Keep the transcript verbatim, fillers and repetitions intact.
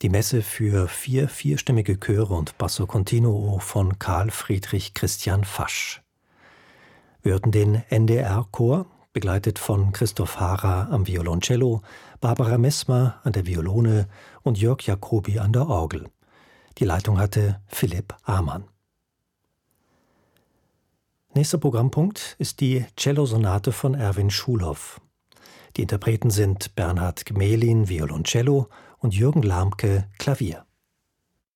Die Messe für vier vierstimmige Chöre und Basso Continuo von Karl Friedrich Christian Fasch. Wir hörten den N D R-Chor, begleitet von Christoph Haarer am Violoncello, Barbara Messmer an der Violone und Jörg Jacobi an der Orgel. Die Leitung hatte Philipp Amann. Nächster Programmpunkt ist die Cellosonate von Erwin Schulhoff. Die Interpreten sind Bernhard Gmelin, Violoncello, und Jürgen Lahmke, Klavier.